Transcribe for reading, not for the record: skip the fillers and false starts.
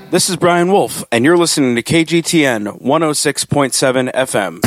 This is Brian Wolf, and you're listening to KGTN 106.7 FM.